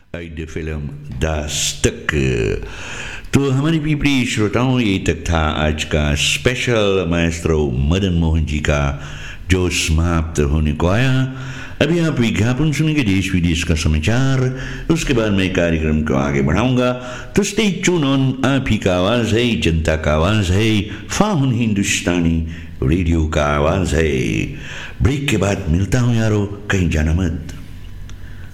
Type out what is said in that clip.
Idea film Dastak. तो हमारे प्रिय श्रोताओं, ये तक था आज का स्पेशल माएस्ट्रो मदन मोहन जी का जो समाप्त होने को आया। अभी आप विज्ञापन सुनेंगे, देश विदेश का समाचार, उसके बाद मैं कार्यक्रम को आगे बढ़ाऊंगा। तो स्टे ट्यून ऑन, आप ही का आवाज है, जनता का आवाज है, फाहुन हिंदुस्तानी रेडियो का आवाज है। ब्रेक के बाद मिलता हूं यारो, कहीं जाना मत।